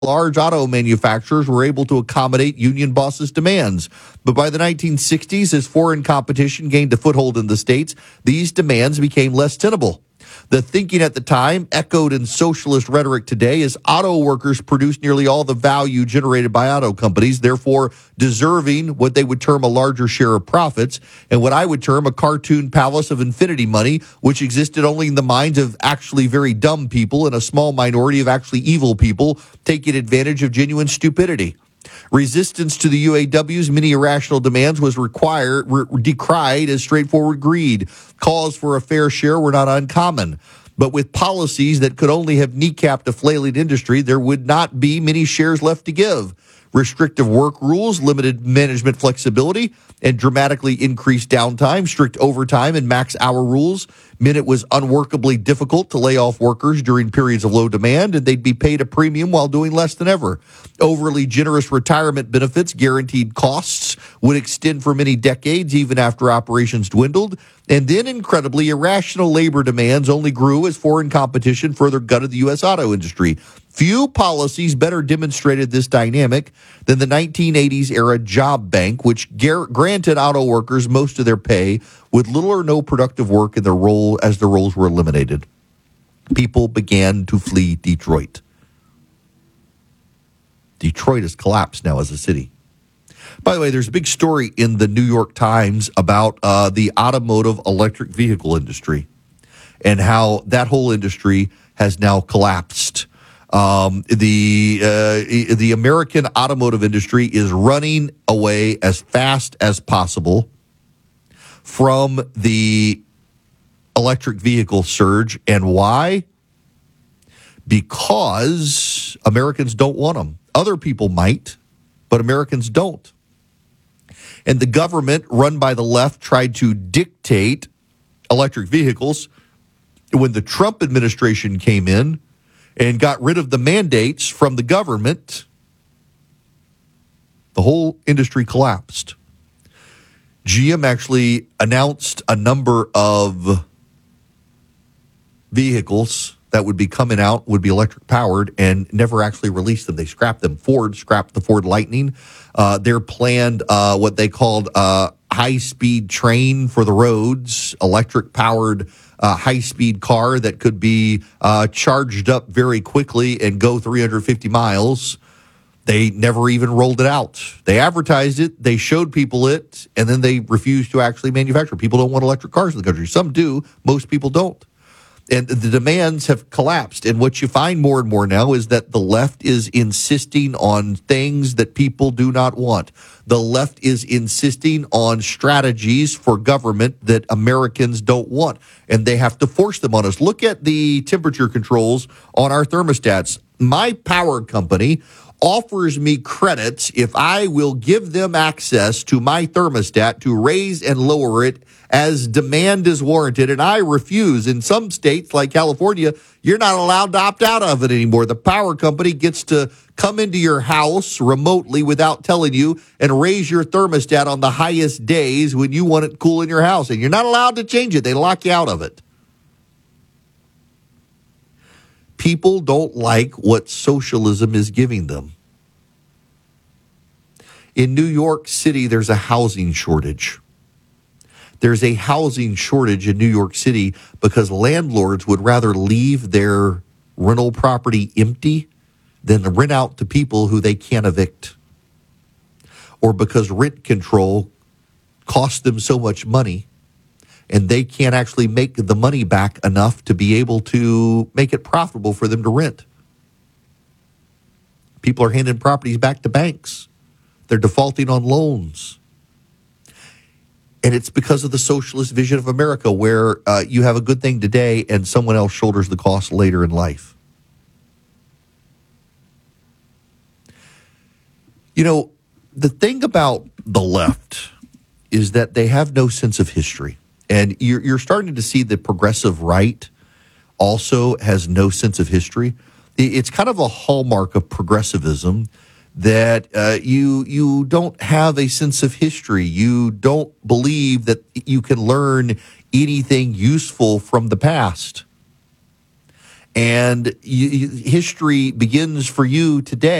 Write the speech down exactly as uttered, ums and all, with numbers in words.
large auto manufacturers were able to accommodate union bosses' demands. But by the nineteen sixties, as foreign competition gained a foothold in the states, these demands became less tenable. The thinking at the time, echoed in socialist rhetoric today, is auto workers produce nearly all the value generated by auto companies, therefore deserving what they would term a larger share of profits, and what I would term a cartoon palace of infinity money, which existed only in the minds of actually very dumb people and a small minority of actually evil people taking advantage of genuine stupidity. Resistance to the U A W's many irrational demands was required, re- decried as straightforward greed. Calls for a fair share were not uncommon. But with policies that could only have kneecapped a flailing industry, there would not be many shares left to give. Restrictive work rules, limited management flexibility, and dramatically increased downtime, strict overtime, and max hour rules meant it was unworkably difficult to lay off workers during periods of low demand, and they'd be paid a premium while doing less than ever. Overly generous retirement benefits, guaranteed costs, would extend for many decades, even after operations dwindled. And then incredibly irrational labor demands only grew as foreign competition further gutted the U S auto industry. Few policies better demonstrated this dynamic than the nineteen eighties era job bank, which gar- granted auto workers most of their pay with little or no productive work in their role as the roles were eliminated. People began to flee Detroit. Detroit has collapsed now as a city. By the way, there's a big story in the New York Times about uh, the automotive electric vehicle industry and how that whole industry has now collapsed. Um, the uh, the American automotive industry is running away as fast as possible from the electric vehicle surge. And why? Because Americans don't want them. Other people might, but Americans don't. And the government, run by the left, tried to dictate electric vehicles. When the Trump administration came in and got rid of the mandates from the government, the whole industry collapsed. G M actually announced a number of vehicles that would be coming out, would be electric powered, and never actually released them. They scrapped them. Ford scrapped the Ford Lightning. Uh, they're planned uh, what they called uh, high-speed train for the roads, electric-powered uh, high-speed car that could be uh, charged up very quickly and go three hundred fifty miles. They never even rolled it out. They advertised it, they showed people it, and then they refused to actually manufacture. People don't want electric cars in the country. Some do. Most people don't. And the demands have collapsed. And what you find more and more now is that the left is insisting on things that people do not want. The left is insisting on strategies for government that Americans don't want. And they have to force them on us. Look at the temperature controls on our thermostats. My power company offers me credits if I will give them access to my thermostat to raise and lower it as demand is warranted, and I refuse. In some states, like California, you're not allowed to opt out of it anymore. The power company gets to come into your house remotely without telling you and raise your thermostat on the highest days when you want it cool in your house, and you're not allowed to change it. They lock you out of it. People don't like what socialism is giving them. In New York City, there's a housing shortage. There's a housing shortage in New York City because landlords would rather leave their rental property empty than rent out to people who they can't evict. Or because rent control costs them so much money and they can't actually make the money back enough to be able to make it profitable for them to rent. People are handing properties back to banks. They're defaulting on loans. And it's because of the socialist vision of America where uh, you have a good thing today and someone else shoulders the cost later in life. You know, the thing about the left is that they have no sense of history. And you're, you're starting to see the progressive right also has no sense of history. It's kind of a hallmark of progressivism that uh, you you don't have a sense of history. You don't believe that you can learn anything useful from the past. And you, history begins for you today.